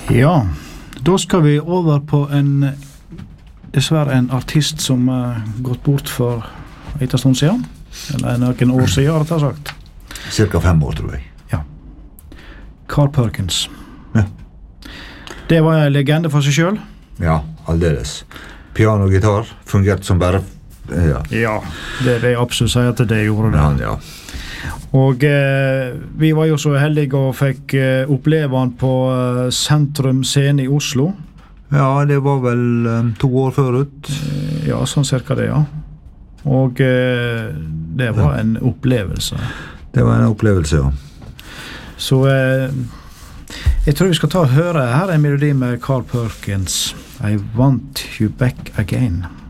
Ja, da skal vi over på dessverre en artist som gått bort for en stund siden, eller noen år siden, rett og sagt. Cirka 5 år, tror jeg. Ja. Carl Perkins. Ja. Det var en legende for seg selv. Ja, aldeles. Piano og gitar fungerte som bare... Ja, det vil jeg absolutt si at det gjorde det. Ja. Og vi var jo så heldige og fikk oppleve han på Sentrum Scene i Oslo. Ja, det var vel 2 år forut. Ja, sånn cirka det, ja. Og det var en opplevelse. Det var en opplevelse, ja. Så jeg tror vi skal ta og høre her en melodi med Carl Perkins. I Want You Back Again.